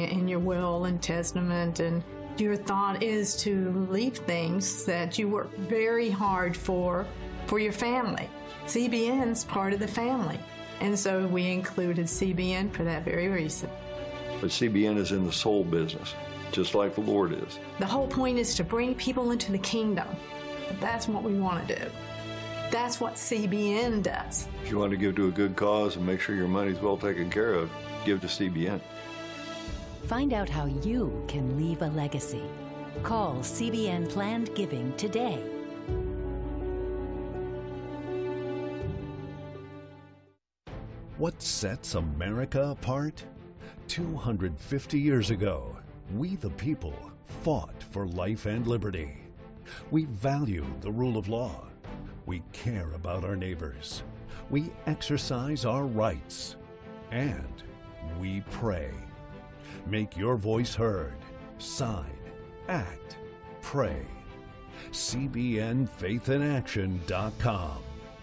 in your will and testament, and your thought is to leave things that you work very hard for your family. CBN's part of the family, and so we included CBN for that very reason. But CBN is in the soul business, just like the Lord is. The whole point is to bring people into the kingdom. That's what we want to do. That's what CBN does. If you want to give to a good cause and make sure your money's well taken care of, give to CBN. Find out how you can leave a legacy. Call CBN Planned Giving today. What sets America apart? 250 years ago, we the people fought for life and liberty. We value the rule of law. We care about our neighbors. We exercise our rights. And we pray. Make your voice heard. Sign, act, pray. CBNFaithinAction.com.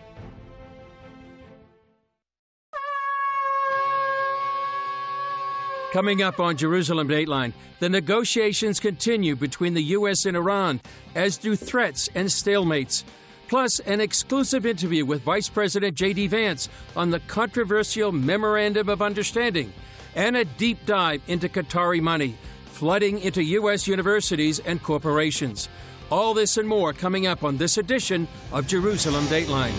Coming up on Jerusalem Dateline, the negotiations continue between the U.S. and Iran, as do threats and stalemates. Plus, an exclusive interview with Vice President J.D. Vance on the controversial Memorandum of Understanding, and a deep dive into Qatari money flooding into U.S. universities and corporations. All this and more coming up on this edition of Jerusalem Dateline.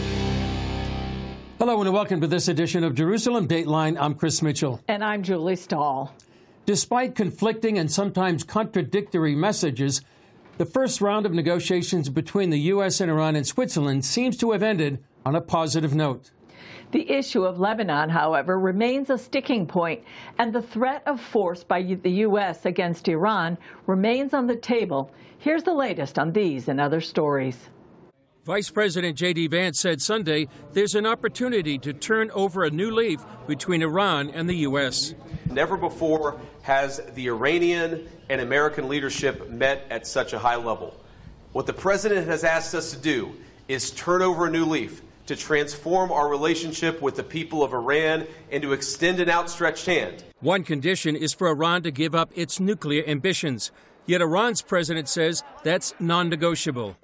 Hello and welcome to this edition of Jerusalem Dateline. I'm Chris Mitchell. And I'm Julie Stahl. Despite conflicting and sometimes contradictory messages, the first round of negotiations between the U.S. and Iran and Switzerland seems to have ended on a positive note. The issue of Lebanon, however, remains a sticking point, and the threat of force by the U.S. against Iran remains on the table. Here's the latest on these and other stories. Vice President J.D. Vance said Sunday there's an opportunity to turn over a new leaf between Iran and the U.S. Never before has the Iranian and American leadership met at such a high level. What the president has asked us to do is turn over a new leaf, to transform our relationship with the people of Iran and to extend an outstretched hand. One condition is for Iran to give up its nuclear ambitions. Yet Iran's president says that's non-negotiable.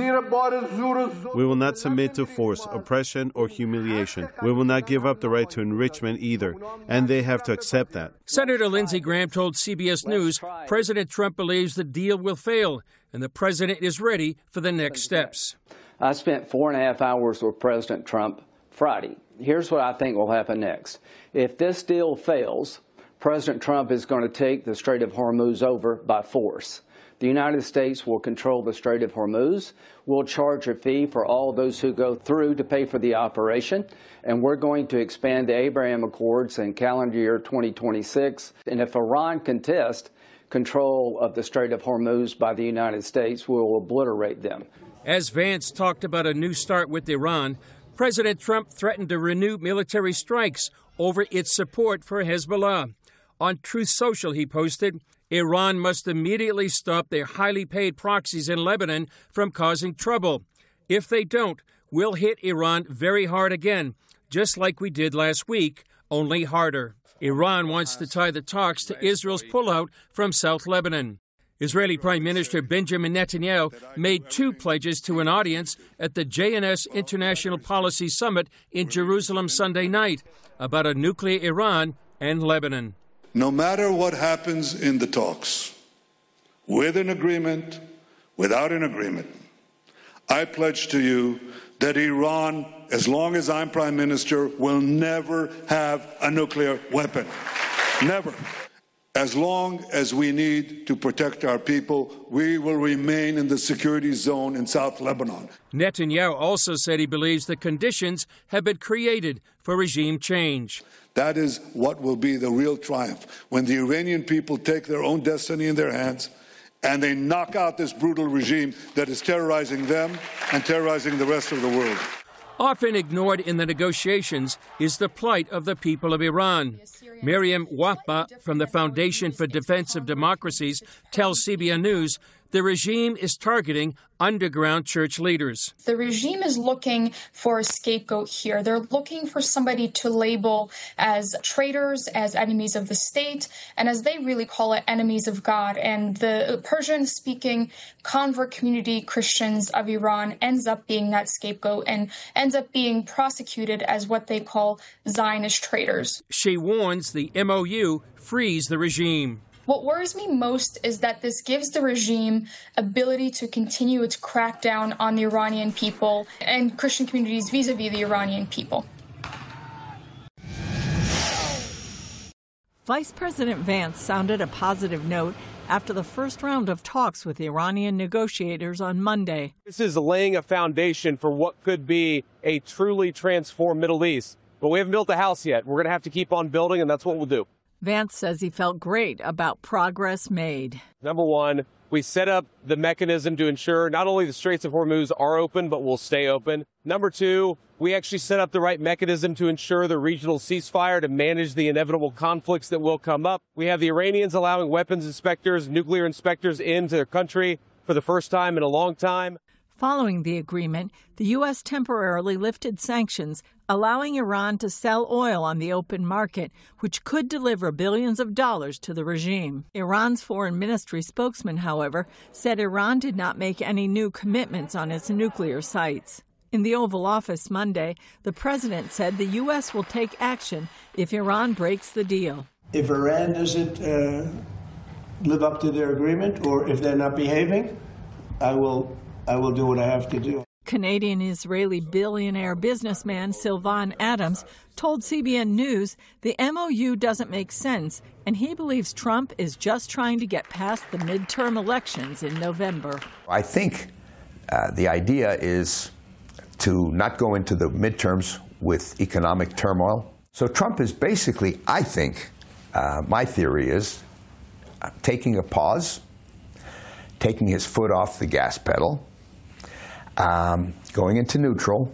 We will not submit to force, oppression, or humiliation. We will not give up the right to enrichment either, and they have to accept that. Senator Lindsey Graham told CBS News President Trump believes the deal will fail, and the president is ready for the next steps. I spent 4.5 hours with President Trump Friday. Here's what I think will happen next. If this deal fails, President Trump is going to take the Strait of Hormuz over by force. The United States will control the Strait of Hormuz. We'll charge a fee for all those who go through to pay for the operation. And we're going to expand the Abraham Accords in calendar year 2026. And if Iran contests control of the Strait of Hormuz by the United States, we will obliterate them. As Vance talked about a new start with Iran, President Trump threatened to renew military strikes over its support for Hezbollah. On Truth Social, he posted, Iran must immediately stop their highly paid proxies in Lebanon from causing trouble. If they don't, we'll hit Iran very hard again, just like we did last week, only harder. Iran wants to tie the talks to Israel's pullout from South Lebanon. Israeli Prime Minister Benjamin Netanyahu made two pledges to an audience at the JNS International Policy Summit in Jerusalem Sunday night about a nuclear Iran and Lebanon. No matter what happens in the talks, with an agreement, without an agreement, I pledge to you that Iran, as long as I'm Prime Minister, will never have a nuclear weapon. Never. As long as we need to protect our people, we will remain in the security zone in South Lebanon. Netanyahu also said he believes the conditions have been created for regime change. That is what will be the real triumph, when the Iranian people take their own destiny in their hands and they knock out this brutal regime that is terrorizing them and terrorizing the rest of the world. Often ignored in the negotiations is the plight of the people of Iran. Miriam Wahba from the Foundation for Defense of Democracies tells CBN News the regime is targeting underground church leaders. The regime is looking for a scapegoat here. They're looking for somebody to label as traitors, as enemies of the state, and as they really call it, enemies of God. And the Persian-speaking convert community Christians of Iran ends up being that scapegoat and ends up being prosecuted as what they call Zionist traitors. She warns the MOU frees the regime. What worries me most is that this gives the regime ability to continue its crackdown on the Iranian people and Christian communities vis-a-vis the Iranian people. Vice President Vance sounded a positive note after the first round of talks with Iranian negotiators on Monday. This is laying a foundation for what could be a truly transformed Middle East. But we haven't built a house yet. We're going to have to keep on building, and that's what we'll do. Vance says he felt great about progress made. Number one, we set up the mechanism to ensure not only the Straits of Hormuz are open, but will stay open. Number two, we actually set up the right mechanism to ensure the regional ceasefire to manage the inevitable conflicts that will come up. We have the Iranians allowing weapons inspectors, nuclear inspectors into their country for the first time in a long time. Following the agreement, the U.S. temporarily lifted sanctions, allowing Iran to sell oil on the open market, which could deliver billions of dollars to the regime. Iran's foreign ministry spokesman, however, said Iran did not make any new commitments on its nuclear sites. In the Oval Office Monday, the president said the U.S. will take action if Iran breaks the deal. If Iran doesn't live up to their agreement, or if they're not behaving, I will do what I have to do. Canadian-Israeli billionaire businessman Sylvan Adams told CBN News the MOU doesn't make sense, and he believes Trump is just trying to get past the midterm elections in November. I think the idea is to not go into the midterms with economic turmoil. So Trump is basically, I think, my theory is, taking a pause, taking his foot off the gas pedal, going into neutral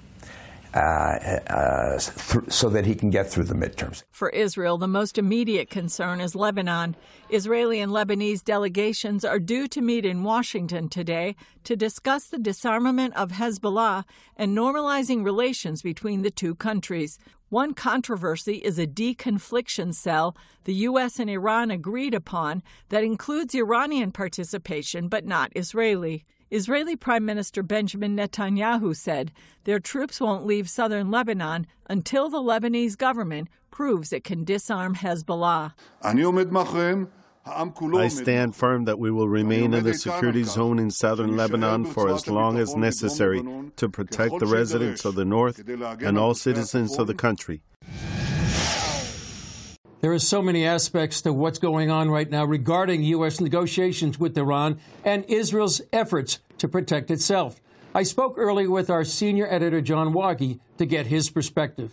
so that he can get through the midterms. For Israel, the most immediate concern is Lebanon. Israeli and Lebanese delegations are due to meet in Washington today to discuss the disarmament of Hezbollah and normalizing relations between the two countries. One controversy is a deconfliction cell the U.S. and Iran agreed upon that includes Iranian participation but not Israeli. Israeli Prime Minister Benjamin Netanyahu said their troops won't leave southern Lebanon until the Lebanese government proves it can disarm Hezbollah. I stand firm that we will remain in the security zone in southern Lebanon for as long as necessary to protect the residents of the north and all citizens of the country. There are so many aspects to what's going on right now regarding U.S. negotiations with Iran and Israel's efforts to protect itself. I spoke earlier with our senior editor, John Wagee, to get his perspective.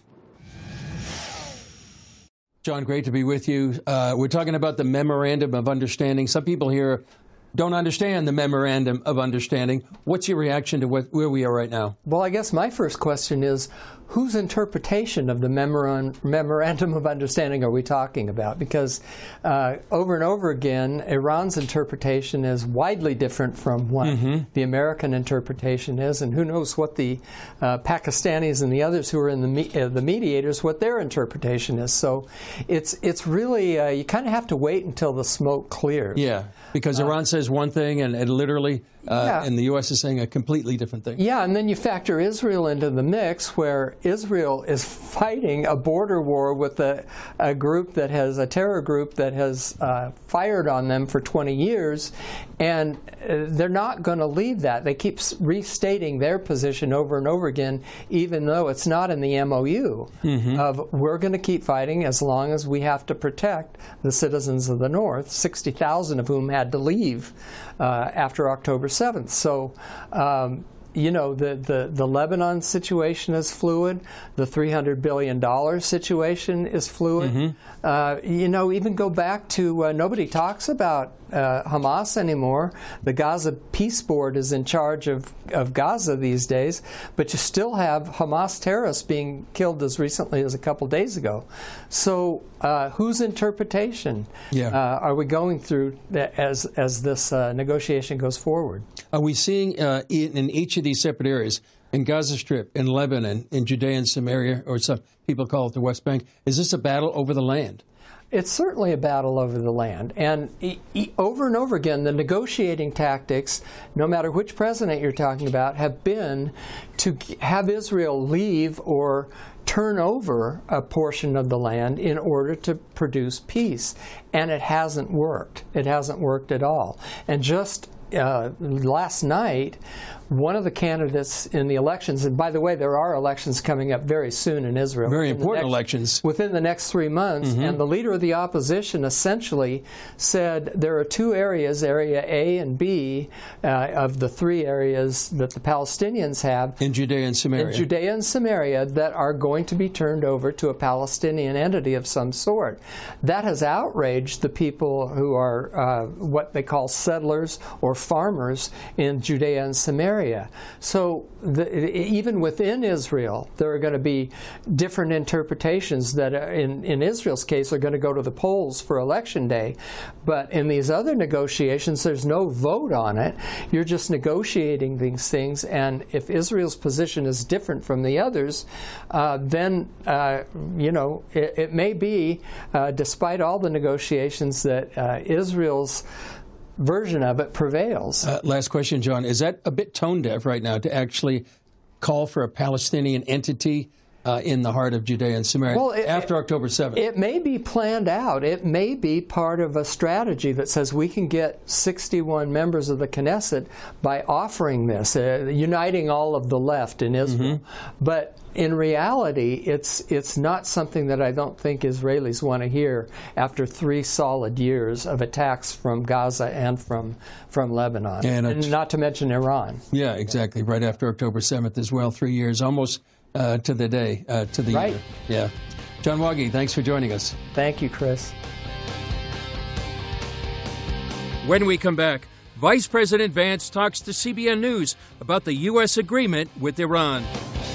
John, great to be with you. We're talking about the Memorandum of Understanding. Some people here don't understand the Memorandum of Understanding. What's your reaction to where we are right now? Well, I guess my first question is, whose interpretation of the Memorandum of Understanding are we talking about? Because over and over again, Iran's interpretation is widely different from what the American interpretation is, and who knows what the Pakistanis and the others who are in the mediators, what their interpretation is. So it's really, you kind of have to wait until the smoke clears. Yeah, because Iran says one thing and literally, and the U.S. is saying a completely different thing. Yeah, and then you factor Israel into the mix, where Israel is fighting a border war with a terror group that has fired on them for 20 years, and they're not going to leave that. They keep restating their position over and over again, even though it's not in the MOU of we're going to keep fighting as long as we have to protect the citizens of the North, 60,000 of whom had to leave after October 7th. So you know, the Lebanon situation is fluid. The $300 billion situation is fluid. You know, even go back to nobody talks about Hamas anymore. The Gaza Peace Board is in charge of Gaza these days, but you still have Hamas terrorists being killed as recently as a couple days ago. So whose interpretation are we going through as this negotiation goes forward? Are we seeing in each of these separate areas, in Gaza Strip, in Lebanon, in Judea and Samaria, or some people call it the West Bank, is this a battle over the land? It's certainly a battle over the land. And over and over again, the negotiating tactics, no matter which president you're talking about, have been to have Israel leave or turn over a portion of the land in order to produce peace. And it hasn't worked. It hasn't worked at all. And just last night, one of the candidates in the elections, and by the way, there are elections coming up very soon in Israel. Very important elections. Within the next 3 months, and the leader of the opposition essentially said there are two areas, Area A and B, of the three areas that the Palestinians have. In Judea and Samaria. In Judea and Samaria that are going to be turned over to a Palestinian entity of some sort. That has outraged the people who are what they call settlers or farmers in Judea and Samaria. So even within Israel, there are going to be different interpretations that in Israel's case are going to go to the polls for Election Day. But in these other negotiations, there's no vote on it. You're just negotiating these things. And if Israel's position is different from the others, then, you know, it may be, despite all the negotiations, that Israel's version of it prevails. Last question, John. Is that a bit tone deaf right now to actually call for a Palestinian entity in the heart of Judea and Samaria after October 7th? It may be planned out. It may be part of a strategy that says we can get 61 members of the Knesset by offering this, uniting all of the left in Israel. But in reality, it's not something that I don't think Israelis want to hear after 3 solid years of attacks from Gaza and from Lebanon, and not to mention Iran. Yeah, exactly. Right after October 7th as well, 3 years, almost to the day, to the year. Yeah. John Wogge, thanks for joining us. Thank you, Chris. When we come back, Vice President Vance talks to CBN News about the U.S. agreement with Iran.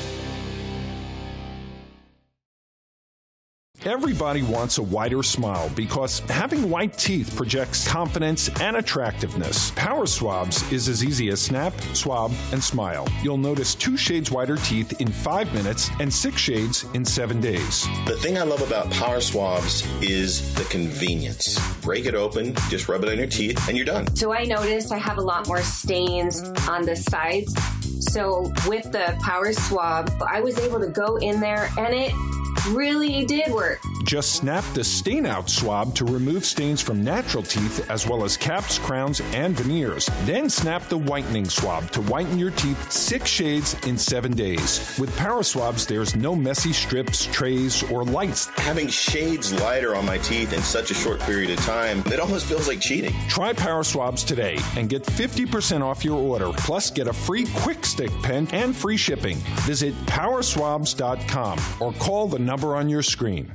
Everybody wants a wider smile because having white teeth projects confidence and attractiveness. Power Swabs is as easy as snap, swab, and smile. You'll notice 2 shades whiter teeth in 5 minutes and 6 shades in 7 days. The thing I love about Power Swabs is the convenience. Break it open, just rub it on your teeth, and you're done. So I noticed I have a lot more stains on the sides. So with the Power Swab, I was able to go in there and it really did work. Just snap the stain out swab to remove stains from natural teeth as well as caps, crowns, and veneers. Then snap the whitening swab to whiten your teeth 6 shades in 7 days. With Power Swabs, there's no messy strips, trays, or lights. Having shades lighter on my teeth in such a short period of time, it almost feels like cheating. Try Power Swabs today and get 50% off your order. Plus, get a free Quick Stick pen and free shipping. Visit powerswabs.com or call the number on your screen.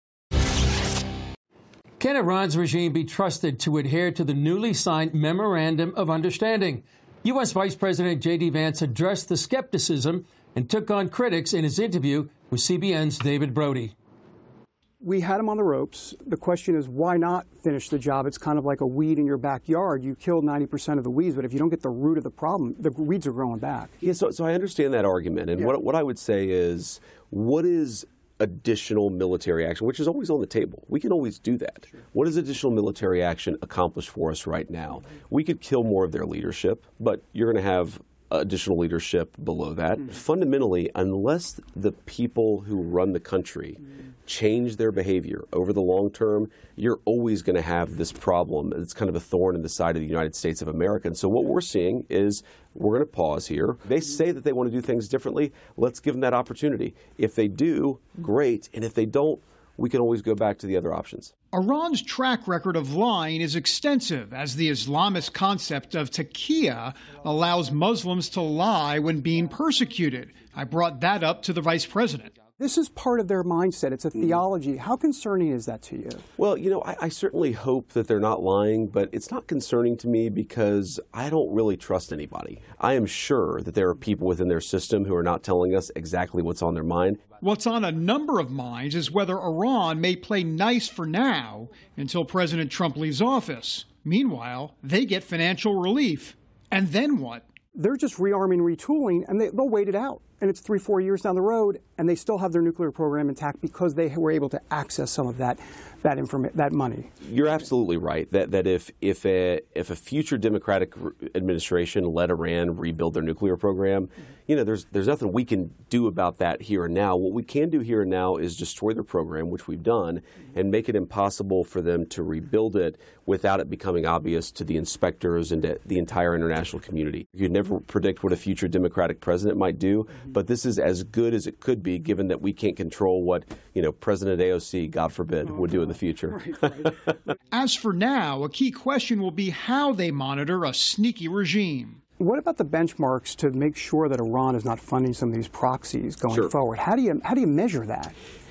Can Iran's regime be trusted to adhere to the newly signed Memorandum of Understanding? U.S. Vice President J.D. Vance addressed the skepticism and took on critics in his interview with CBN's David Brody. We had him on the ropes. The question is, why not finish the job? It's kind of like a weed in your backyard. You kill 90% of the weeds, but if you don't get the root of the problem, the weeds are growing back. Yeah, so I understand that argument. And what I would say is, what is additional military action, which is always on the table? We can always do that. Sure. What does additional military action accomplish for us right now? We could kill more of their leadership, but you're going to have additional leadership below that. Fundamentally, unless the people who run the country change their behavior over the long term, you're always going to have this problem. It's kind of a thorn in the side of the United States of America. And so what we're seeing is we're going to pause here. They say that they want to do things differently. Let's give them that opportunity. If they do, great. And if they don't, we can always go back to the other options. Iran's track record of lying is extensive, as the Islamist concept of taqiyya allows Muslims to lie when being persecuted. I brought that up to the vice president. This is part of their mindset. It's a theology. How concerning is that to you? Well, I certainly hope that they're not lying, but it's not concerning to me because I don't really trust anybody. I am sure that there are people within their system who are not telling us exactly what's on their mind. What's on a number of minds is whether Iran may play nice for now until President Trump leaves office. Meanwhile, they get financial relief. And then what? They're just rearming, retooling, and they'll wait it out. And it's 3-4 years down the road, and they still have their nuclear program intact because they were able to access some of that money. You're absolutely right that if a future Democratic administration let Iran rebuild their nuclear program, there's nothing we can do about that here and now. What we can do here and now is destroy their program, which we've done, and make it impossible for them to rebuild it without it becoming obvious to the inspectors and to the entire international community. You'd never predict what a future Democratic president might do, but this is as good as it could be, given that we can't control what President AOC, God forbid, would do in the future. Right. As for now, a key question will be how they monitor a sneaky regime. What about the benchmarks to make sure that Iran is not funding some of these proxies going forward? How do you measure that?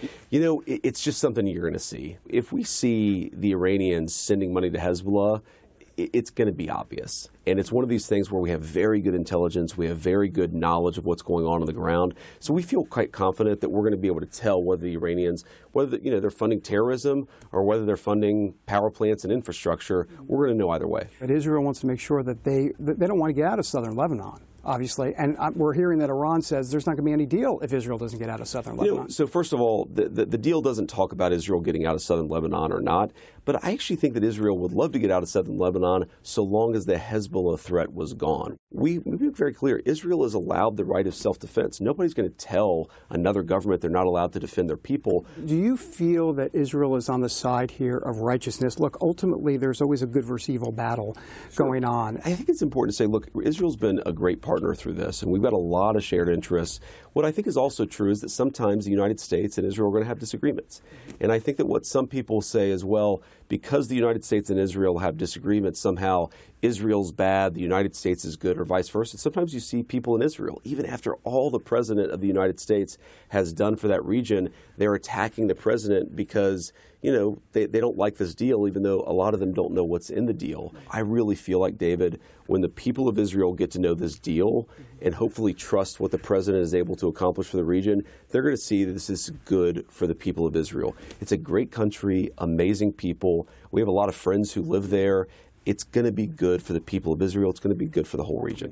It's just something you're going to see. If we see the Iranians sending money to Hezbollah, it's going to be obvious. And it's one of these things where we have very good intelligence, we have very good knowledge of what's going on the ground. So we feel quite confident that we're going to be able to tell whether the Iranians, whether they're funding terrorism or whether they're funding power plants and infrastructure. We're going to know either way. But Israel wants to make sure that they don't want to get out of southern Lebanon, obviously. And we're hearing that Iran says there's not going to be any deal if Israel doesn't get out of southern Lebanon. So first of all, the deal doesn't talk about Israel getting out of southern Lebanon or not. But I actually think that Israel would love to get out of southern Lebanon so long as the Hezbollah threat was gone. We make very clear, Israel is allowed the right of self-defense. Nobody's going to tell another government they're not allowed to defend their people. Do you feel that Israel is on the side here of righteousness? Look, ultimately, there's always a good versus evil battle going on. I think it's important to say, look, Israel's been a great partner through this, and we've got a lot of shared interests. What I think is also true is that sometimes the United States and Israel are going to have disagreements. And I think that what some people say is, well, because the United States and Israel have disagreements, somehow Israel's bad, the United States is good, or vice versa. Sometimes you see people in Israel, even after all the president of the United States has done for that region, they're attacking the president because, they don't like this deal, even though a lot of them don't know what's in the deal. I really feel like, David, when the people of Israel get to know this deal and hopefully trust what the president is able to accomplish for the region, they're going to see that this is good for the people of Israel. It's a great country, amazing people. We have a lot of friends who live there. It's going to be good for the people of Israel. It's going to be good for the whole region.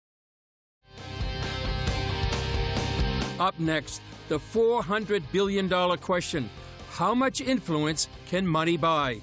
Up next, the $400 billion question. How much influence can money buy?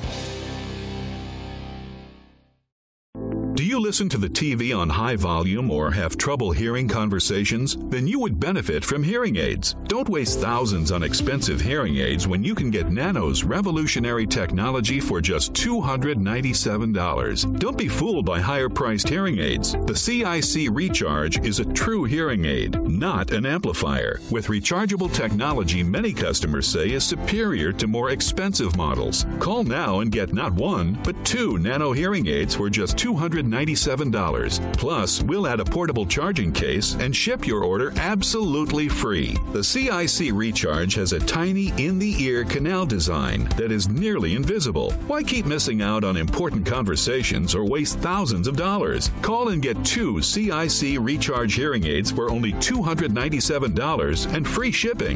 Do you listen to the TV on high volume or have trouble hearing conversations? Then you would benefit from hearing aids. Don't waste thousands on expensive hearing aids when you can get Nano's revolutionary technology for just $297. Don't be fooled by higher-priced hearing aids. The CIC Recharge is a true hearing aid, not an amplifier. With rechargeable technology many customers say is superior to more expensive models. Call now and get not one, but 2 Nano hearing aids for just $297. Plus, we'll add a portable charging case and ship your order absolutely free. The CIC Recharge has a tiny in-the-ear canal design that is nearly invisible. Why keep missing out on important conversations or waste thousands of dollars? Call and get 2 CIC Recharge hearing aids for only $297 and free shipping.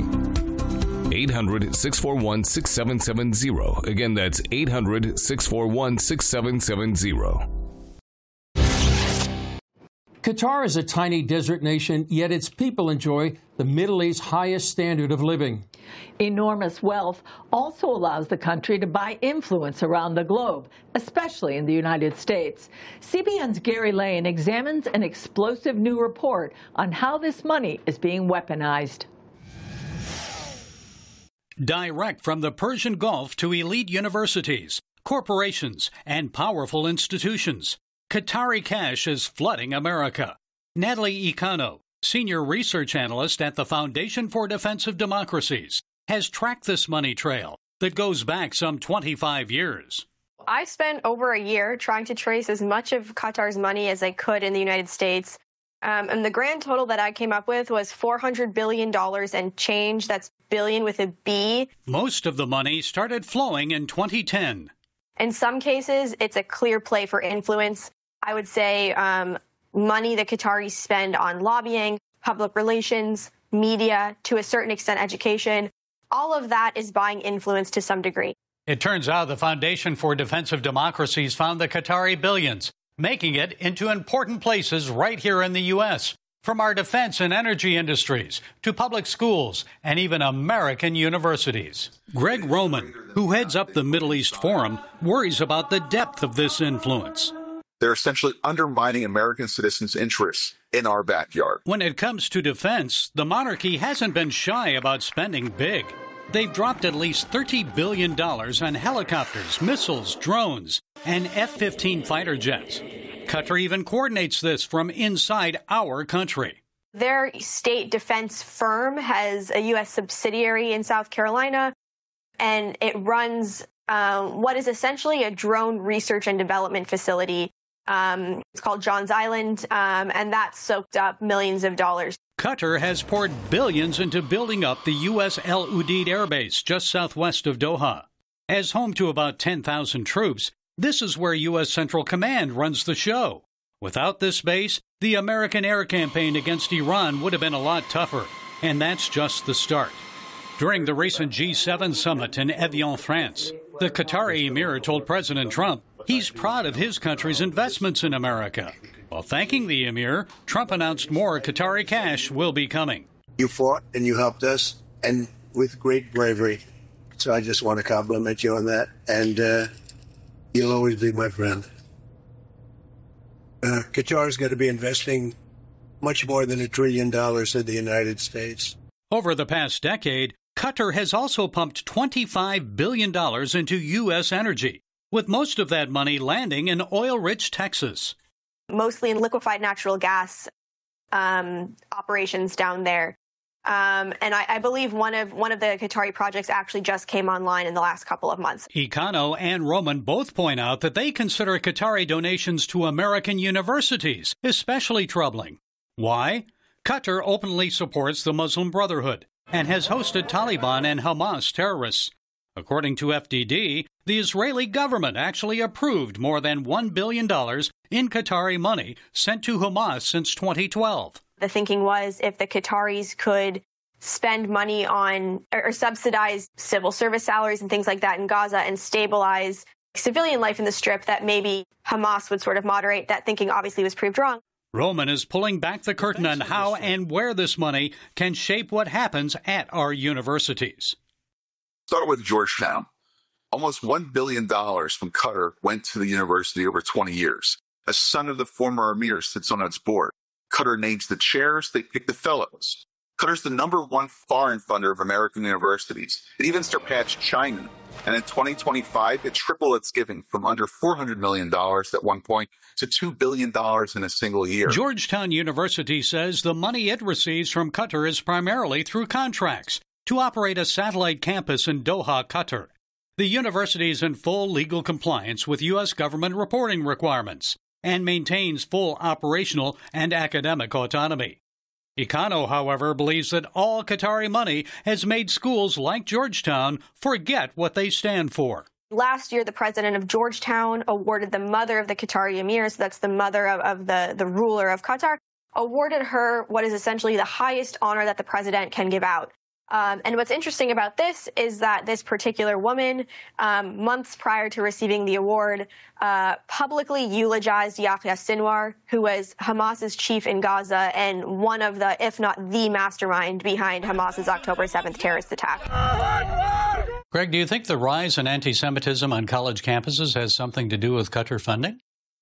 800-641-6770. Again, that's 800-641-6770. Qatar is a tiny desert nation, yet its people enjoy the Middle East's highest standard of living. Enormous wealth also allows the country to buy influence around the globe, especially in the United States. CBN's Gary Lane examines an explosive new report on how this money is being weaponized. Direct from the Persian Gulf to elite universities, corporations, and powerful institutions, Qatari cash is flooding America. Natalie Icano, senior research analyst at the Foundation for Defensive Democracies, has tracked this money trail that goes back some 25 years. I spent over a year trying to trace as much of Qatar's money as I could in the United States. And the grand total that I came up with was $400 billion and change. That's billion with a B. Most of the money started flowing in 2010. In some cases, it's a clear play for influence. I would say money the Qataris spend on lobbying, public relations, media, to a certain extent education. All of that is buying influence to some degree. It turns out the Foundation for Defense of Democracies found the Qatari billions, making it into important places right here in the U.S., from our defense and energy industries to public schools and even American universities. Greg Roman, who heads up the Middle East Forum, worries about the depth of this influence. They're essentially undermining American citizens' interests in our backyard. When it comes to defense, the monarchy hasn't been shy about spending big. They've dropped at least $30 billion on helicopters, missiles, drones, and F-15 fighter jets. Qatar even coordinates this from inside our country. Their state defense firm has a U.S. subsidiary in South Carolina, and it runs what is essentially a drone research and development facility. It's called Johns Island, and that soaked up millions of dollars. Qatar has poured billions into building up the U.S. El Udeid Air Base just southwest of Doha. As home to about 10,000 troops, this is where U.S. Central Command runs the show. Without this base, the American air campaign against Iran would have been a lot tougher, and that's just the start. During the recent G7 summit in Evian, France, the Qatari emir told President Trump he's proud of his country's investments in America. While thanking the emir, Trump announced more Qatari cash will be coming. You fought and you helped us, and with great bravery. So I just want to compliment you on that. And you'll always be my friend. Qatar's going to be investing much more than $1 trillion in the United States. Over the past decade, Qatar has also pumped $25 billion into U.S. energy, with most of that money landing in oil-rich Texas. Mostly in liquefied natural gas operations down there. And I believe one of the Qatari projects actually just came online in the last couple of months. Econo and Roman both point out that they consider Qatari donations to American universities especially troubling. Why? Qatar openly supports the Muslim Brotherhood and has hosted Taliban and Hamas terrorists. According to FDD, the Israeli government actually approved more than $1 billion in Qatari money sent to Hamas since 2012. The thinking was if the Qataris could spend money on or subsidize civil service salaries and things like that in Gaza and stabilize civilian life in the Strip, that maybe Hamas would sort of moderate. That thinking obviously was proved wrong. Roman is pulling back the curtain on how and where this money can shape what happens at our universities. Start with Georgetown. Almost $1 billion from Qatar went to the university over 20 years. A son of the former emir sits on its board. Qatar names the chairs, they pick the fellows. Qatar's the #1 foreign funder of American universities. It even surpassed China. And in 2025, it tripled its giving from under $400 million at one point to $2 billion in a single year. Georgetown University says the money it receives from Qatar is primarily through contracts to operate a satellite campus in Doha, Qatar. The university is in full legal compliance with U.S. government reporting requirements and maintains full operational and academic autonomy. Econo, however, believes that all Qatari money has made schools like Georgetown forget what they stand for. Last year, the president of Georgetown awarded the mother of the Qatari emir, so that's the mother of the ruler of Qatar, awarded her what is essentially the highest honor that the president can give out. And what's interesting about this is that this particular woman, months prior to receiving the award, publicly eulogized Yahya Sinwar, who was Hamas's chief in Gaza and one of the, if not the mastermind behind Hamas's October 7th terrorist attack. Greg, do you think the rise in anti-Semitism on college campuses has something to do with Qatar funding?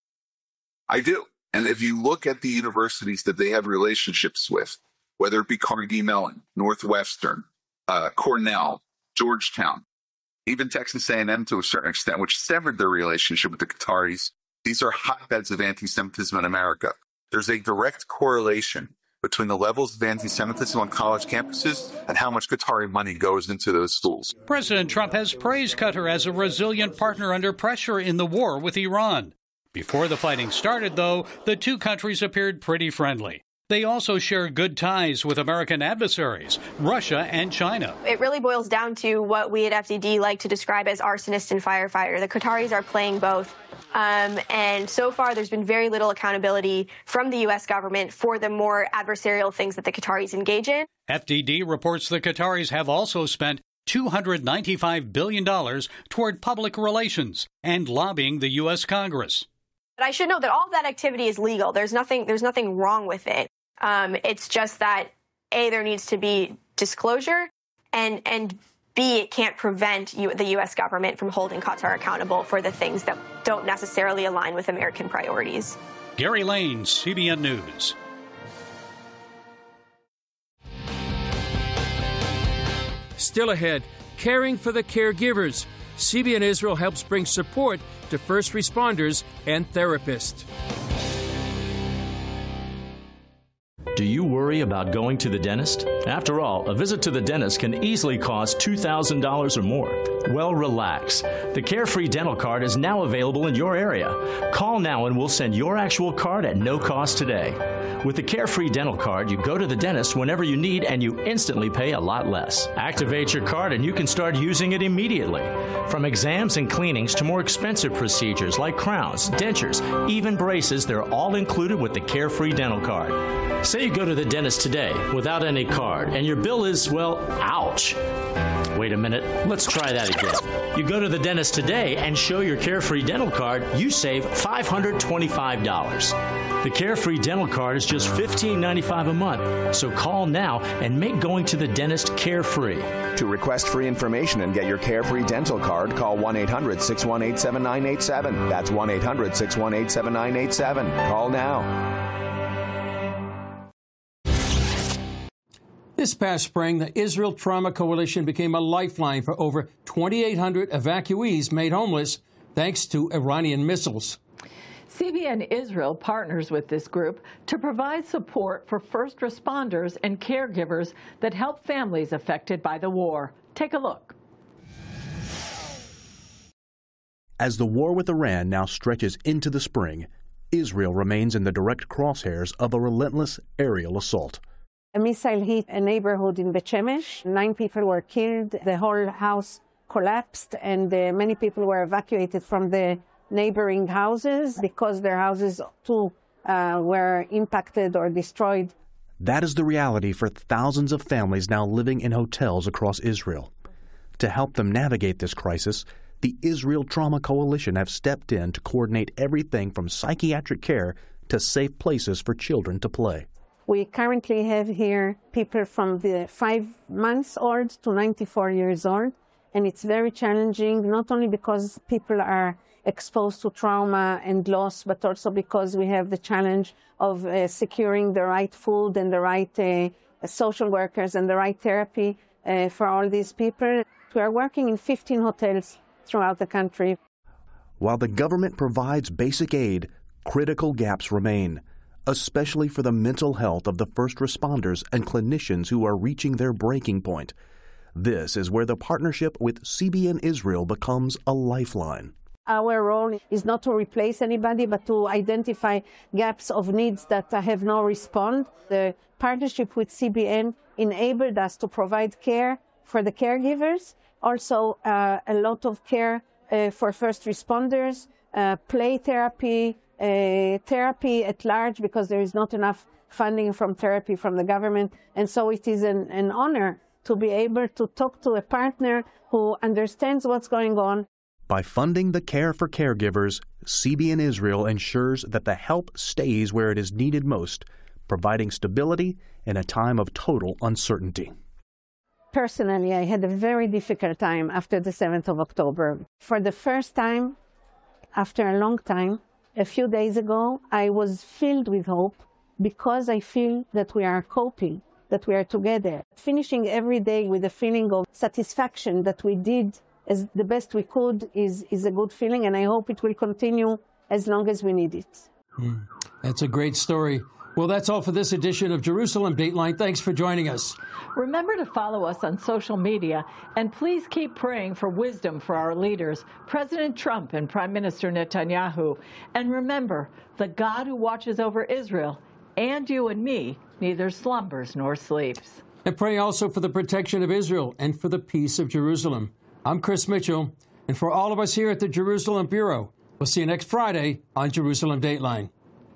I do. And if you look at the universities that they have relationships with, whether it be Carnegie Mellon, Northwestern, Cornell, Georgetown, even Texas A&M to a certain extent, which severed their relationship with the Qataris, these are hotbeds of anti-Semitism in America. There's a direct correlation between the levels of anti-Semitism on college campuses and how much Qatari money goes into those schools. President Trump has praised Qatar as a resilient partner under pressure in the war with Iran. Before the fighting started, though, the two countries appeared pretty friendly. They also share good ties with American adversaries, Russia and China. It really boils down to what we at FDD like to describe as arsonist and firefighter. The Qataris are playing both. And so far, there's been very little accountability from the U.S. government for the more adversarial things that the Qataris engage in. FDD reports the Qataris have also spent $295 billion toward public relations and lobbying the U.S. Congress. But I should note that all of that activity is legal. There's nothing wrong with it. It's just that, A, there needs to be disclosure, and B, it can't prevent the U.S. government from holding Qatar accountable for the things that don't necessarily align with American priorities. Gary Lane, CBN News. Still ahead, caring for the caregivers. CBN Israel helps bring support to first responders and therapists. Do you worry about going to the dentist? After all, a visit to the dentist can easily cost $2,000 or more. Well, relax. The Carefree Dental Card is now available in your area. Call now and we'll send your actual card at no cost today. With the Carefree Dental Card, you go to the dentist whenever you need and you instantly pay a lot less. Activate your card and you can start using it immediately. From exams and cleanings to more expensive procedures like crowns, dentures, even braces, they're all included with the Carefree Dental Card. Say you go to the dentist today without any card and your bill is, well, ouch. Wait a minute, let's try that again. You go to the dentist today and show your Carefree Dental Card, you save $525. The Carefree Dental Card is just $15.95 a month, so call now and make going to the dentist carefree. To request free information and get your Carefree Dental Card, call 1-800-618-7987. That's 1-800-618-7987. Call now. This past spring, the Israel Trauma Coalition became a lifeline for over 2,800 evacuees made homeless thanks to Iranian missiles. CBN Israel partners with this group to provide support for first responders and caregivers that help families affected by the war. Take a look. As the war with Iran now stretches into the spring, Israel remains in the direct crosshairs of a relentless aerial assault. A missile hit a neighborhood in Bet Shemesh. 9 people were killed. The whole house collapsed, and many people were evacuated from the neighboring houses because their houses too were impacted or destroyed. That is the reality for thousands of families now living in hotels across Israel. To help them navigate this crisis, the Israel Trauma Coalition have stepped in to coordinate everything from psychiatric care to safe places for children to play. We currently have here people from the 5 months old to 94 years old, and it's very challenging, not only because people are exposed to trauma and loss, but also because we have the challenge of securing the right food and the right social workers and the right therapy for all these people. We are working in 15 hotels throughout the country. While the government provides basic aid, critical gaps remain, especially for the mental health of the first responders and clinicians who are reaching their breaking point. This is where the partnership with CBN Israel becomes a lifeline. Our role is not to replace anybody, but to identify gaps of needs that have no response. The partnership with CBN enabled us to provide care for the caregivers, also a lot of care for first responders, play therapy, therapy at large, because there is not enough funding from therapy from the government. And so it is an honor to be able to talk to a partner who understands what's going on. By funding the care for caregivers, CBN Israel ensures that the help stays where it is needed most, providing stability in a time of total uncertainty. Personally, I had a very difficult time after the 7th of October. For the first time, after a long time, a few days ago, I was filled with hope because I feel that we are coping, that we are together. Finishing every day with a feeling of satisfaction that we did as the best we could is a good feeling, and I hope it will continue as long as we need it. That's a great story. Well, that's all for this edition of Jerusalem Dateline. Thanks for joining us. Remember to follow us on social media, and please keep praying for wisdom for our leaders, President Trump and Prime Minister Netanyahu. And remember, the God who watches over Israel and you and me neither slumbers nor sleeps. And pray also for the protection of Israel and for the peace of Jerusalem. I'm Chris Mitchell, and for all of us here at the Jerusalem Bureau, we'll see you next Friday on Jerusalem Dateline.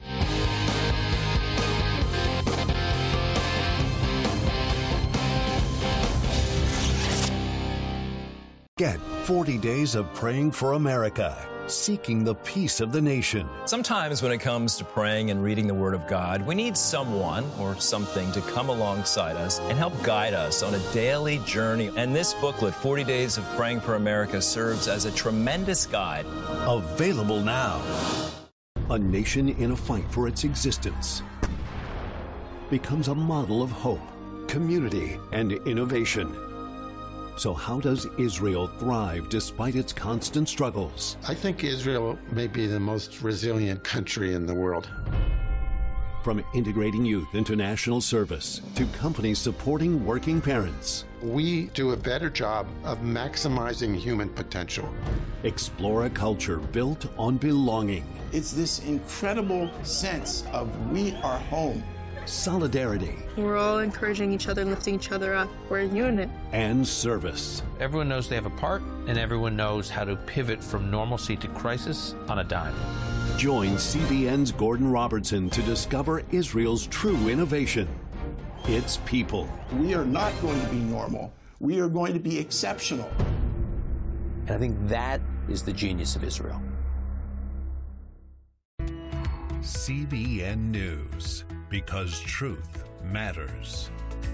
Get 40 days of praying for America, seeking the peace of the nation. Sometimes when it comes to praying and reading the Word of God, we need someone or something to come alongside us and help guide us on a daily journey. And this booklet, 40 Days of Praying for America, serves as a tremendous guide. Available now. A nation in a fight for its existence becomes a model of hope, community, and innovation. So how does Israel thrive despite its constant struggles? I think Israel may be the most resilient country in the world. From integrating youth into national service to companies supporting working parents. We do a better job of maximizing human potential. Explore a culture built on belonging. It's this incredible sense of we are home. Solidarity. We're all encouraging each other, lifting each other up. We're a unit. And service. Everyone knows they have a part, and everyone knows how to pivot from normalcy to crisis on a dime. Join CBN's Gordon Robertson to discover Israel's true innovation. Its people. We are not going to be normal. We are going to be exceptional. And I think that is the genius of Israel. CBN News. Because truth matters.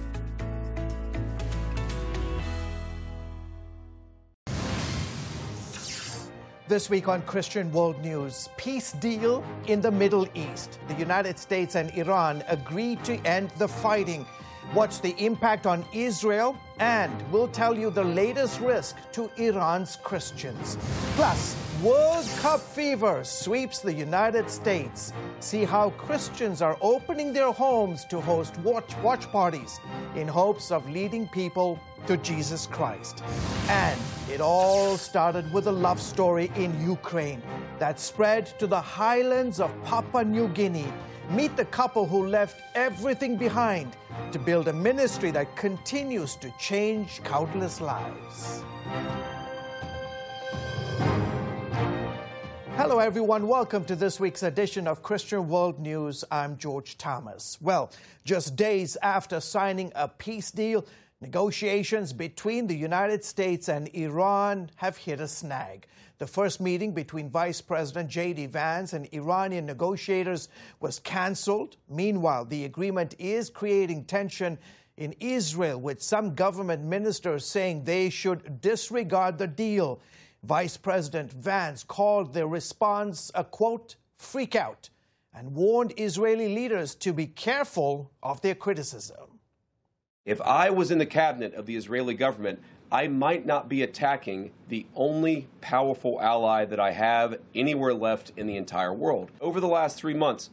This week on Christian World News, peace deal in the Middle East. The United States and Iran agreed to end the fighting. What's the impact on Israel? And we'll tell you the latest risk to Iran's Christians. Plus, World Cup fever sweeps the United States. See how Christians are opening their homes to host watch parties in hopes of leading people to Jesus Christ. And it all started with a love story in Ukraine that spread to the highlands of Papua New Guinea. Meet the couple who left everything behind to build a ministry that continues to change countless lives. Hello, everyone. Welcome to this week's edition of Christian World News. I'm George Thomas. Well, just days after signing a peace deal, negotiations between the United States and Iran have hit a snag. The first meeting between Vice President J.D. Vance and Iranian negotiators was canceled. Meanwhile, the agreement is creating tension in Israel, with some government ministers saying they should disregard the deal. Vice President Vance called the response a, quote, freak out, and warned Israeli leaders to be careful of their criticism. If I was in the cabinet of the Israeli government, I might not be attacking the only powerful ally that I have anywhere left in the entire world. Over the last 3 months,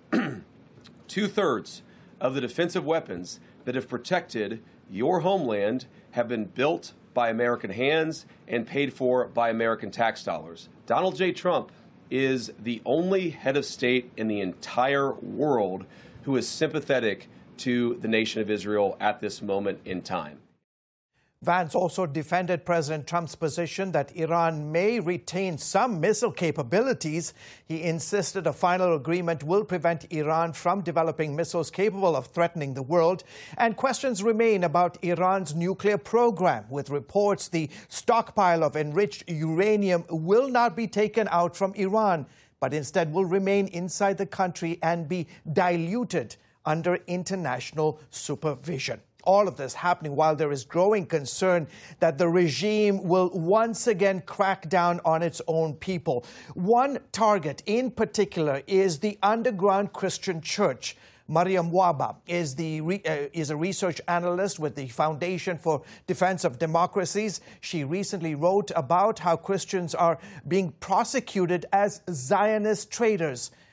2/3 of the defensive weapons that have protected your homeland have been built by American hands and paid for by American tax dollars. Donald J. Trump is the only head of state in the entire world who is sympathetic to the nation of Israel at this moment in time. Vance also defended President Trump's position that Iran may retain some missile capabilities. He insisted a final agreement will prevent Iran from developing missiles capable of threatening the world. And questions remain about Iran's nuclear program, with reports the stockpile of enriched uranium will not be taken out from Iran, but instead will remain inside the country and be diluted under international supervision. All of this happening while there is growing concern that the regime will once again crack down on its own people. One target in particular is the underground Christian church. Mariam Waba is a research analyst with the Foundation for Defense of Democracies. She recently wrote about how Christians are being prosecuted as Zionist traitors.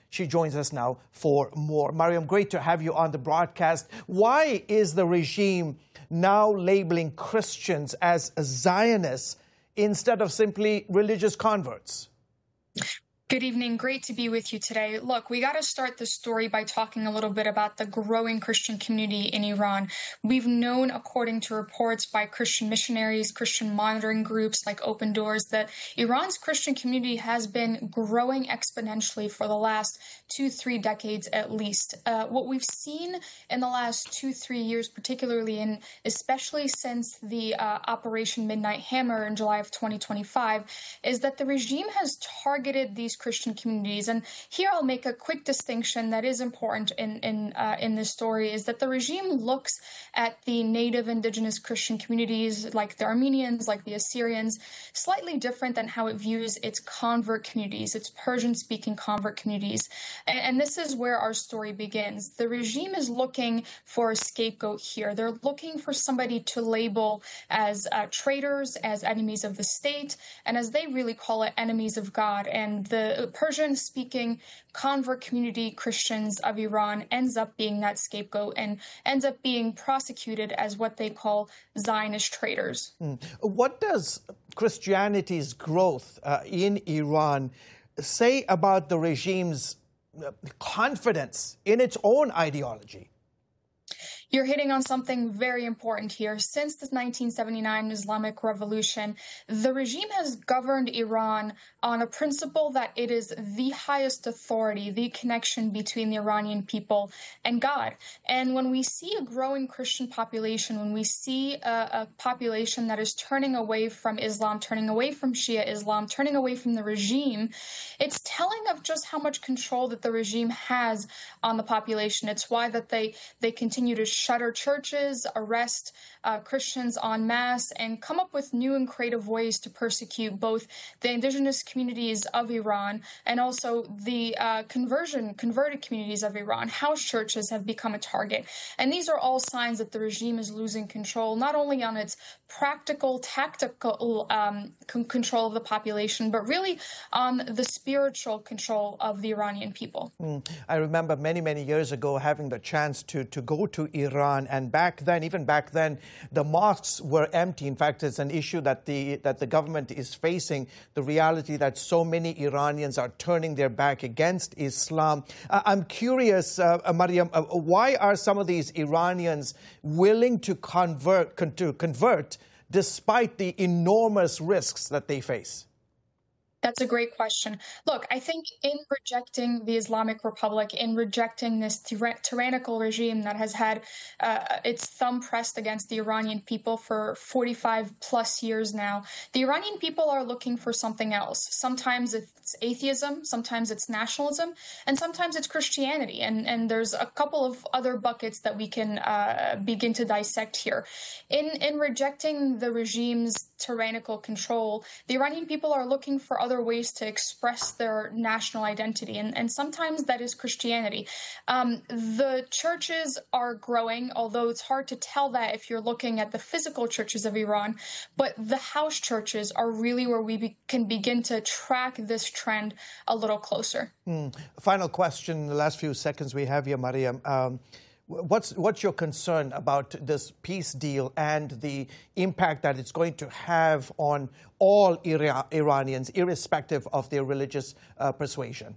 She joins us now for more. Mariam, great to have you on the broadcast. Why is the regime now labeling Christians as Zionists instead of simply religious converts? Good evening. Great to be with you today. Look, we got to start the story by talking a little bit about the growing Christian community in Iran. We've known, according to reports by Christian missionaries, Christian monitoring groups like Open Doors, that Iran's Christian community has been growing exponentially for the last 2-3 decades at least. What we've seen in the last 2-3 years, particularly and especially since the Operation Midnight Hammer in July of 2025, is that the regime has targeted these Christian communities. And here I'll make a quick distinction that is important in this story, is that the regime looks at the native indigenous Christian communities, like the Armenians, like the Assyrians, slightly different than how it views its convert communities, its Persian-speaking convert communities. And this is where our story begins. The regime is looking for a scapegoat here. They're looking for somebody to label as traitors, as enemies of the state, and as they really call it, enemies of God. And the Persian-speaking convert community Christians of Iran ends up being that scapegoat and ends up being prosecuted as what they call Zionist traitors. What does Christianity's growth in Iran say about the regime's confidence in its own ideology? You're hitting on something very important here. Since the 1979 Islamic Revolution, the regime has governed Iran on a principle that it is the highest authority, the connection between the Iranian people and God. And when we see a growing Christian population, when we see a population that is turning away from Islam, turning away from Shia Islam, turning away from the regime, it's telling of just how much control that the regime has on the population. It's why that they continue to shutter churches, arrest Christians en masse, and come up with new and creative ways to persecute both the indigenous communities of Iran and also the converted communities of Iran. House churches have become a target. And these are all signs that the regime is losing control, not only on its practical, tactical control of the population, but really on the spiritual control of the Iranian people. I remember many, many years ago having the chance to go to Iran, and even back then, the mosques were empty. In fact, it's an issue that the government is facing, the reality that so many Iranians are turning their back against Islam. I'm curious, Mariam, why are some of these Iranians willing to convert despite the enormous risks that they face? That's a great question. Look, I think in rejecting the Islamic Republic, in rejecting this tyrannical regime that has had its thumb pressed against the Iranian people for 45 plus years now, the Iranian people are looking for something else. Sometimes it's atheism, sometimes it's nationalism, and sometimes it's Christianity. And there's a couple of other buckets that we can begin to dissect here. In rejecting the regime's tyrannical control, the Iranian people are looking for other ways to express their national identity, and sometimes that is Christianity. The churches are growing, although it's hard to tell that if you're looking at the physical churches of Iran, but the house churches are really where we can begin to track this trend a little closer. Final question, the last few seconds we have here, Mariam. What's your concern about this peace deal and the impact that it's going to have on all Iranians, irrespective of their religious persuasion?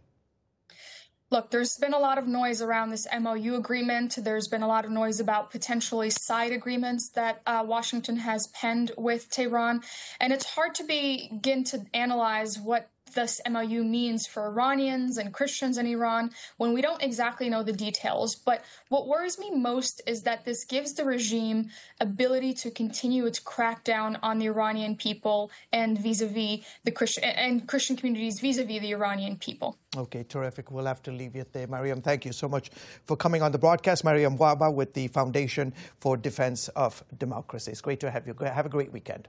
Look, there's been a lot of noise around this MOU agreement. There's been a lot of noise about potentially side agreements that Washington has penned with Tehran. And it's hard to begin to analyze what this MOU means for Iranians and Christians in Iran when we don't exactly know the details. But what worries me most is that this gives the regime ability to continue its crackdown on the Iranian people and vis-a-vis the Christian communities vis-a-vis the Iranian people. Okay, terrific. We'll have to leave it there. Mariam, thank you so much for coming on the broadcast. Mariam Wahba with the Foundation for Defense of Democracy. It's great to have you. Have a great weekend.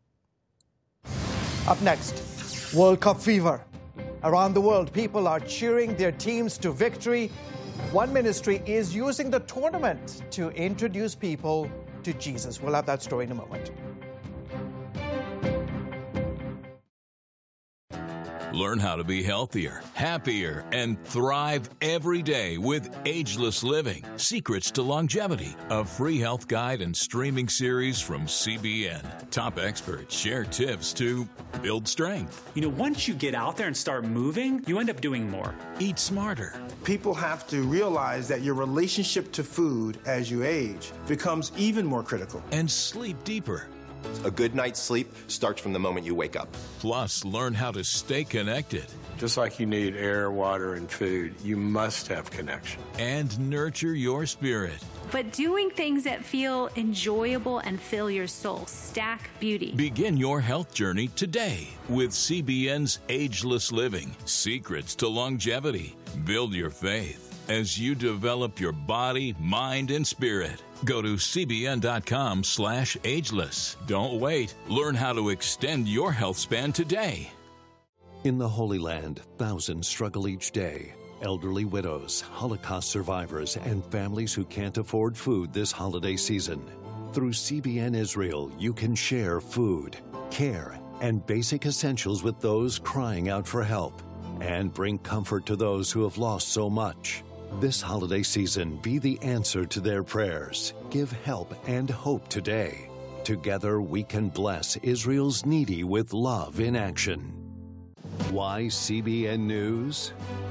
Up next, World Cup fever. Around the world, people are cheering their teams to victory. One ministry is using the tournament to introduce people to Jesus. We'll have that story in a moment. Learn how to be healthier, happier, and thrive every day with Ageless Living, Secrets to Longevity, a free health guide and streaming series from CBN. Top experts share tips to build strength. You know, once you get out there and start moving, you end up doing more. Eat smarter. People have to realize that your relationship to food as you age becomes even more critical. And sleep deeper. A good night's sleep starts from the moment you wake up. Plus, learn how to stay connected. Just like you need air, water, and food, you must have connection. And nurture your spirit. But doing things that feel enjoyable and fill your soul. Stack Beauty. Begin your health journey today with CBN's Ageless Living, Secrets to Longevity. Build your faith as you develop your body, mind, and spirit. Go to cbn.com/ageless. Don't wait. Learn how to extend your health span today. In the Holy Land, thousands struggle each day. Elderly widows, Holocaust survivors, and families who can't afford food this holiday season. Through CBN Israel, you can share food, care, and basic essentials with those crying out for help, and bring comfort to those who have lost so much. This holiday season, be the answer to their prayers. Give help and hope today. Together, we can bless Israel's needy with love in action. Why CBN News?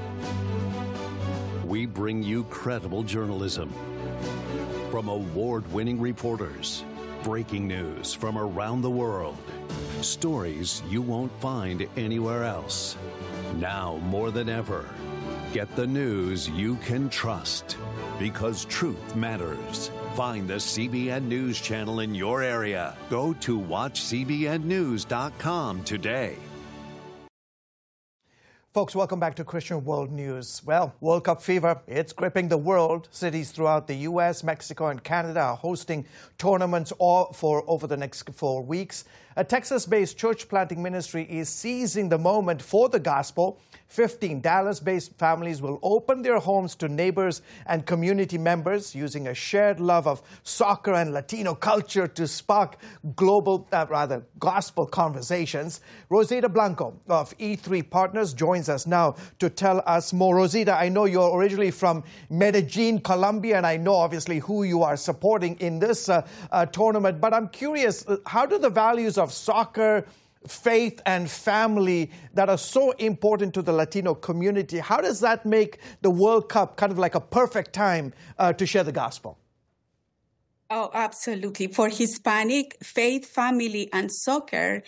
We bring you credible journalism from award-winning reporters, breaking news from around the world, stories you won't find anywhere else. Now more than ever, get the news you can trust, because truth matters. Find the CBN News channel in your area. Go to watchcbnnews.com today. Folks, welcome back to Christian World News. Well, World Cup fever, it's gripping the world. Cities throughout the U.S., Mexico, and Canada are hosting tournaments over the next 4 weeks. A Texas-based church planting ministry is seizing the moment for the gospel. 15 Dallas-based families will open their homes to neighbors and community members using a shared love of soccer and Latino culture to spark gospel conversations. Rosita Blanco of E3 Partners joins us now to tell us more. Rosita, I know you're originally from Medellin, Colombia, and I know obviously who you are supporting in this tournament, but I'm curious, how do the values of soccer, faith, and family that are so important to the Latino community, how does that make the World Cup kind of like a perfect time to share the gospel? Oh, absolutely. For Hispanic, faith, family, and soccer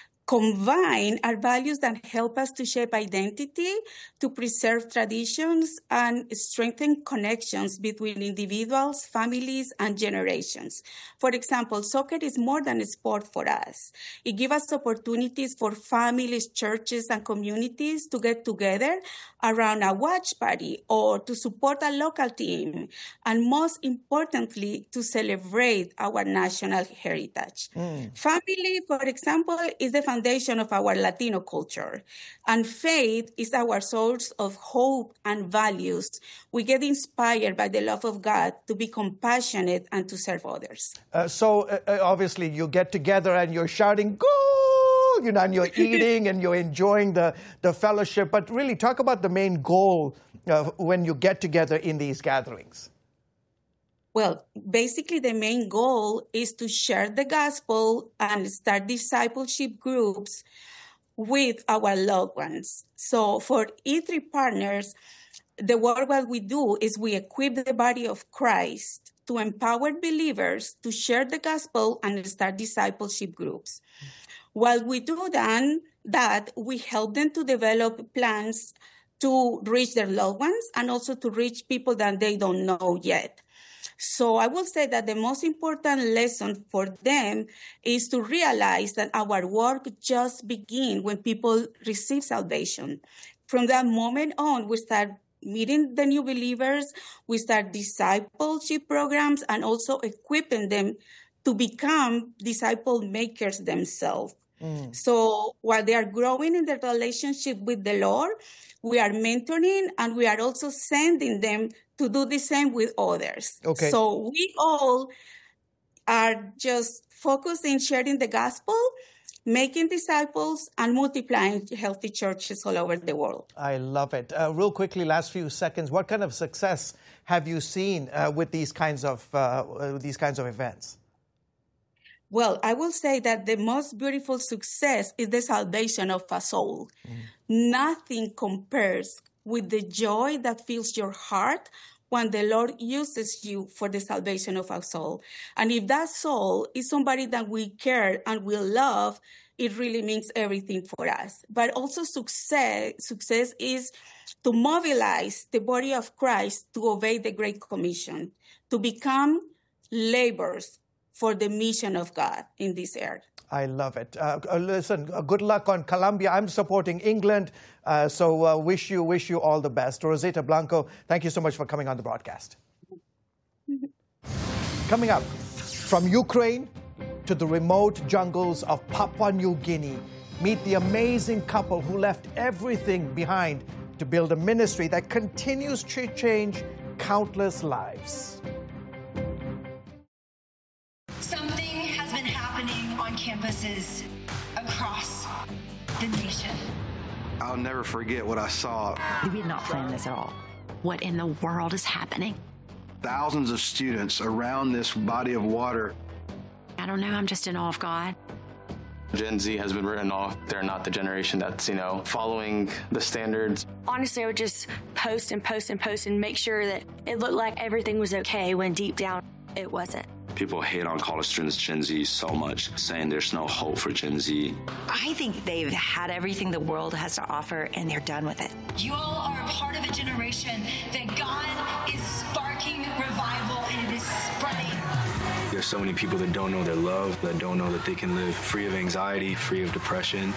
combine are values that help us to shape identity, to preserve traditions, and strengthen connections between individuals, families, and generations. For example, soccer is more than a sport for us. It gives us opportunities for families, churches, and communities to get together around a watch party or to support a local team, and most importantly, to celebrate our national heritage. Family, for example, is the foundation of our Latino culture, and faith is our source of hope and values. We get inspired by the love of God to be compassionate and to serve others. So obviously you get together and you're shouting, "Goal!" And you're eating and you're enjoying the fellowship. But really, talk about the main goal when you get together in these gatherings. Well, basically, the main goal is to share the gospel and start discipleship groups with our loved ones. So for E3 Partners, the work what we do is we equip the body of Christ to empower believers to share the gospel and start discipleship groups. While we do that, we help them to develop plans to reach their loved ones and also to reach people that they don't know yet. So I will say that the most important lesson for them is to realize that our work just begins when people receive salvation. From that moment on, we start meeting the new believers, we start discipleship programs, and also equipping them to become disciple makers themselves. So while they are growing in their relationship with the Lord, we are mentoring and we are also sending them to do the same with others. Okay. So we all are just focused in sharing the gospel, making disciples and multiplying healthy churches all over the world. I love it. Real quickly, last few seconds, what kind of success have you seen with these kinds of events? Well, I will say that the most beautiful success is the salvation of a soul. Nothing compares with the joy that fills your heart when the Lord uses you for the salvation of a soul. And if that soul is somebody that we care and we love, it really means everything for us. But also success is to mobilize the body of Christ to obey the Great Commission, to become laborers for the mission of God in this earth. I love it. Listen, good luck on Colombia. I'm supporting England, so wish you all the best. Rosita Blanco, thank you so much for coming on the broadcast. Coming up, from Ukraine to the remote jungles of Papua New Guinea, meet the amazing couple who left everything behind to build a ministry that continues to change countless lives. Something has been happening on campuses across the nation. I'll never forget what I saw. We did not plan this at all. What in the world is happening? Thousands of students around this body of water. I don't know, I'm just in awe of God. Gen Z has been written off. They're not the generation that's, following the standards. Honestly, I would just post and post and post and make sure that it looked like everything was okay when deep down it wasn't. People hate on college students, Gen Z, so much, saying there's no hope for Gen Z. I think they've had everything the world has to offer, and they're done with it. You all are a part of a generation that God is sparking revival, and it is spreading. There's so many people that don't know their love, that don't know that they can live free of anxiety, free of depression.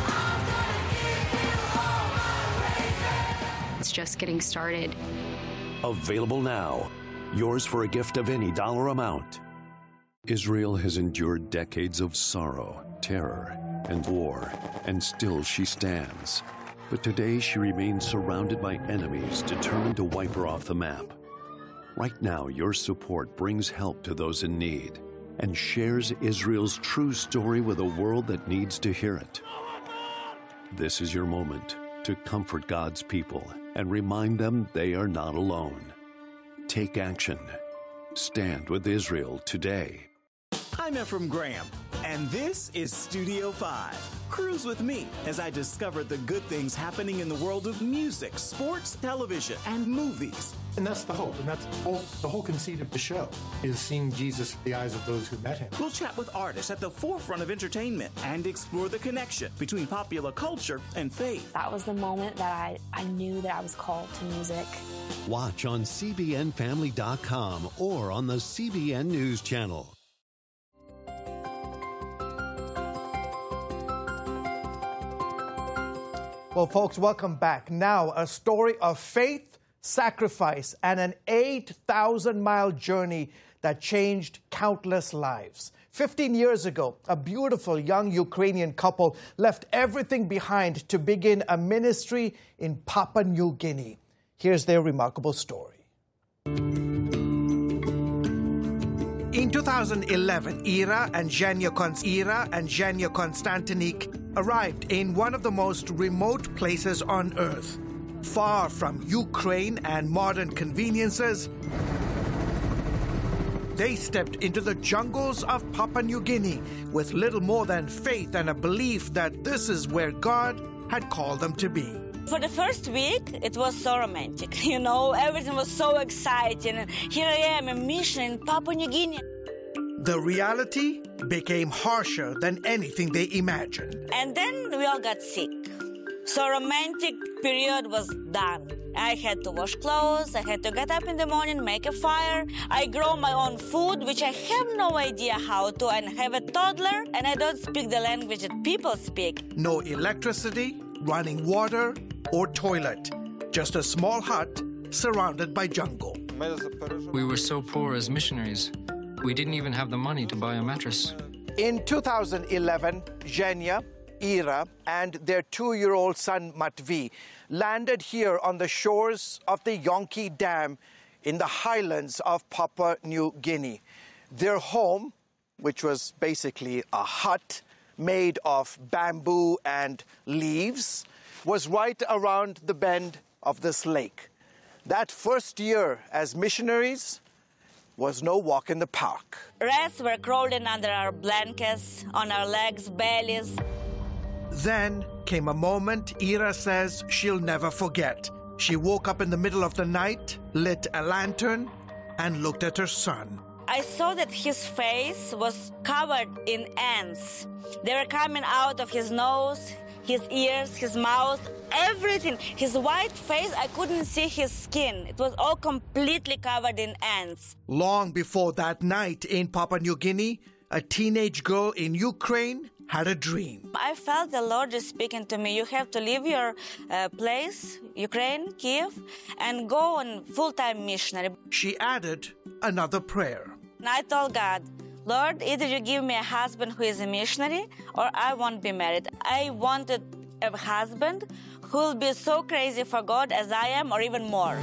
It's just getting started. Available now. Yours for a gift of any dollar amount. Israel has endured decades of sorrow, terror, and war, and still she stands. But today she remains surrounded by enemies determined to wipe her off the map. Right now, your support brings help to those in need and shares Israel's true story with a world that needs to hear it. This is your moment to comfort God's people and remind them they are not alone. Take action. Stand with Israel today. I'm Ephraim Graham, and this is Studio 5. Cruise with me as I discover the good things happening in the world of music, sports, television, and movies. And that's the hope, and that's the whole conceit of the show, is seeing Jesus through the eyes of those who met him. We'll chat with artists at the forefront of entertainment and explore the connection between popular culture and faith. That was the moment that I knew that I was called to music. Watch on CBNFamily.com or on the CBN News Channel. Well, folks, welcome back. Now, a story of faith, sacrifice, and an 8,000-mile journey that changed countless lives. 15 years ago, a beautiful young Ukrainian couple left everything behind to begin a ministry in Papua New Guinea. Here's their remarkable story. In 2011, Ira and Zhenya Konstantinik arrived in one of the most remote places on Earth. Far from Ukraine and modern conveniences, they stepped into the jungles of Papua New Guinea with little more than faith and a belief that this is where God had called them to be. For the first week, it was so romantic. Everything was so exciting. And here I am, a mission in Papua New Guinea. The reality became harsher than anything they imagined. And then we all got sick. So romantic period was done. I had to wash clothes, I had to get up in the morning, make a fire. I grow my own food, which I have no idea how to, and have a toddler, and I don't speak the language that people speak. No electricity, running water, or toilet. Just a small hut surrounded by jungle. We were so poor as missionaries. We didn't even have the money to buy a mattress. In 2011, Zhenya, Ira, and their 2-year-old son Matvi landed here on the shores of the Yonki Dam in the highlands of Papua New Guinea. Their home, which was basically a hut made of bamboo and leaves, was right around the bend of this lake. That first year as missionaries was no walk in the park. Rats were crawling under our blankets, on our legs, bellies. Then came a moment Ira says she'll never forget. She woke up in the middle of the night, lit a lantern, and looked at her son. I saw that his face was covered in ants. They were coming out of his nose, his ears, his mouth, everything. His white face, I couldn't see his skin. It was all completely covered in ants. Long before that night in Papua New Guinea, a teenage girl in Ukraine had a dream. I felt the Lord is speaking to me. You have to leave your place, Ukraine, Kiev, and go on full-time missionary. She added another prayer. And I told God, Lord, either you give me a husband who is a missionary or I won't be married. I wanted a husband who will be so crazy for God as I am, or even more.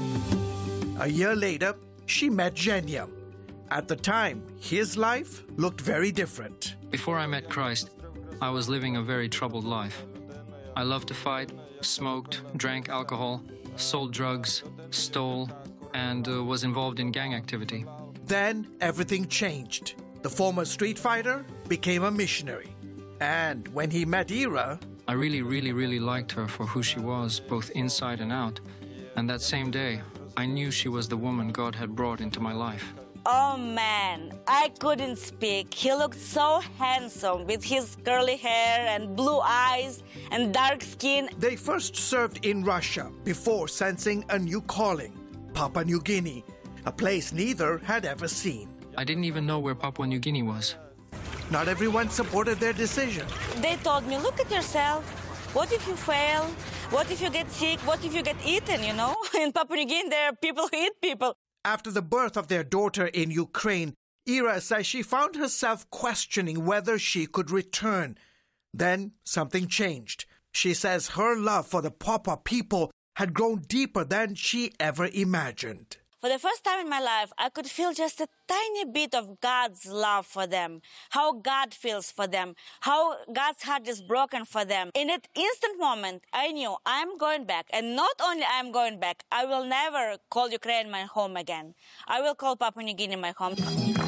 A year later, she met Zhenya. At the time, his life looked very different. Before I met Christ, I was living a very troubled life. I loved to fight, smoked, drank alcohol, sold drugs, stole, and was involved in gang activity. Then everything changed. The former street fighter became a missionary. And when he met Ira, I really liked her for who she was, both inside and out. And that same day, I knew she was the woman God had brought into my life. Oh man, I couldn't speak. He looked so handsome with his curly hair and blue eyes and dark skin. They first served in Russia before sensing a new calling, Papua New Guinea, a place neither had ever seen. I didn't even know where Papua New Guinea was. Not everyone supported their decision. They told me, look at yourself. What if you fail? What if you get sick? What if you get eaten, you know? In Papua New Guinea, there are people who eat people. After the birth of their daughter in Ukraine, Ira says she found herself questioning whether she could return. Then something changed. She says her love for the Papua people had grown deeper than she ever imagined. For the first time in my life, I could feel just a tiny bit of God's love for them, how God feels for them, how God's heart is broken for them. In that instant moment, I knew I'm going back. And not only I'm going back, I will never call Ukraine my home again. I will call Papua New Guinea my home.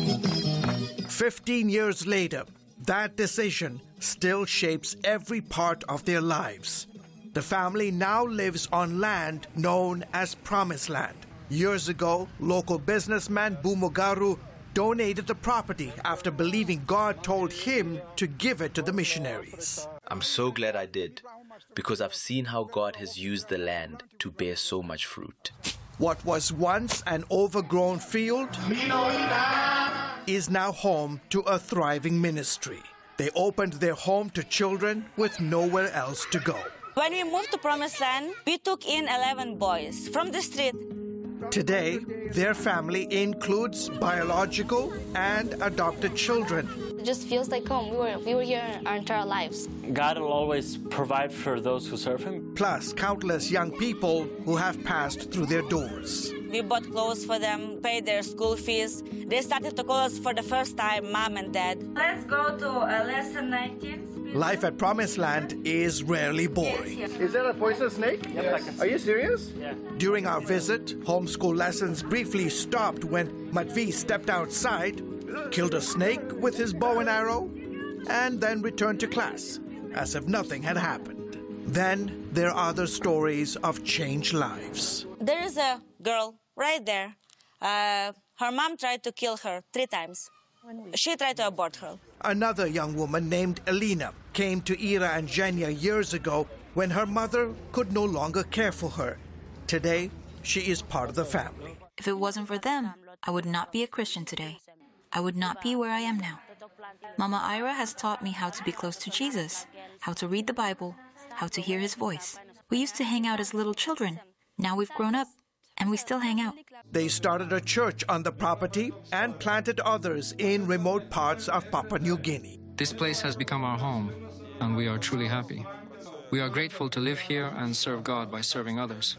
15 years later, that decision still shapes every part of their lives. The family now lives on land known as Promised Land. Years ago, local businessman Bumugaru donated the property after believing God told him to give it to the missionaries. I'm so glad I did, because I've seen how God has used the land to bear so much fruit. What was once an overgrown field is now home to a thriving ministry. They opened their home to children with nowhere else to go. When we moved to Promised Land, we took in 11 boys from the street. Today, their family includes biological and adopted children. It just feels like home. We were here our entire lives. God will always provide for those who serve Him. Plus, countless young people who have passed through their doors. We bought clothes for them, paid their school fees. They started to call us for the first time, Mom and Dad. Let's go to lesson 19. Life at Promised Land is rarely boring. Yes. Is that a poisonous snake? Yes. Are you serious? Yeah. During our visit, homeschool lessons briefly stopped when Matvi stepped outside, killed a snake with his bow and arrow, and then returned to class, as if nothing had happened. Then there are the stories of changed lives. There is a girl right there. Her mom tried to kill her 3 times. She tried to abort her. Another young woman named Elena came to Ira and Zhenya years ago when her mother could no longer care for her. Today, she is part of the family. If it wasn't for them, I would not be a Christian today. I would not be where I am now. Mama Ira has taught me how to be close to Jesus, how to read the Bible, how to hear His voice. We used to hang out as little children. Now we've grown up, and we still hang out. They started a church on the property and planted others in remote parts of Papua New Guinea. This place has become our home, and we are truly happy. We are grateful to live here and serve God by serving others.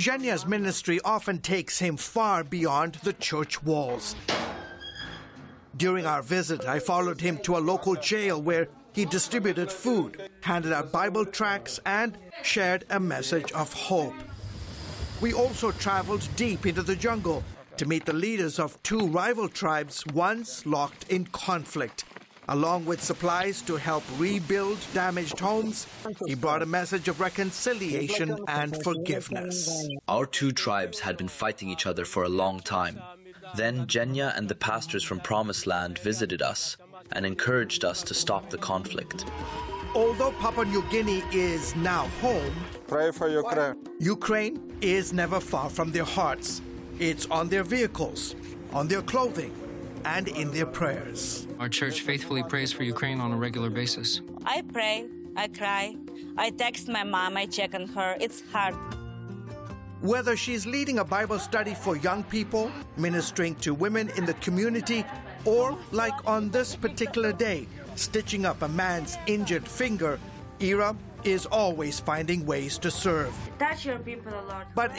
Zhenya's ministry often takes him far beyond the church walls. During our visit, I followed him to a local jail where he distributed food, handed out Bible tracts, and shared a message of hope. We also traveled deep into the jungle to meet the leaders of two rival tribes once locked in conflict. Along with supplies to help rebuild damaged homes, he brought a message of reconciliation and forgiveness. Our two tribes had been fighting each other for a long time. Then Jenya and the pastors from Promised Land visited us and encouraged us to stop the conflict. Although Papua New Guinea is now home, pray for Ukraine. Ukraine is never far from their hearts. It's on their vehicles, on their clothing, and in their prayers. Our church faithfully prays for Ukraine on a regular basis. I pray, I cry, I text my mom, I check on her. It's hard. Whether she's leading a Bible study for young people, ministering to women in the community, or, like on this particular day, stitching up a man's injured finger, Ira is always finding ways to serve. Touch your people, Lord. But